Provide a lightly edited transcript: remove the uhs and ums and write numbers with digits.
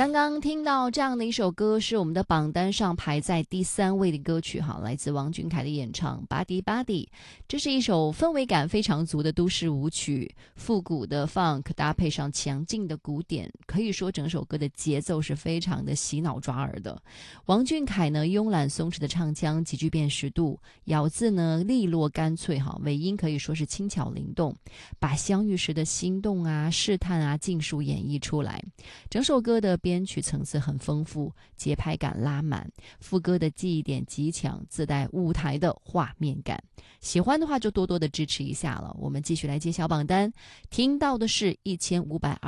刚刚听到这样的一首歌，是我们的榜单上排在第3位的歌曲哈，来自王俊凯的演唱《Body Body》。这是一首氛围感非常足的都市舞曲，复古的 funk 搭配上强劲的鼓点，可以说整首歌的节奏是非常的洗脑抓耳的。王俊凯呢，慵懒松弛的唱腔极具辨识度，咬字呢利落干脆哈，尾音可以说是轻巧灵动，把相遇时的心动啊、试探啊尽数演绎出来。整首歌的编曲层次很丰富，节拍感拉满，副歌的记忆点极强，自带舞台的画面感。喜欢的话就多多的支持一下了。我们继续来揭晓榜单，听到的是1520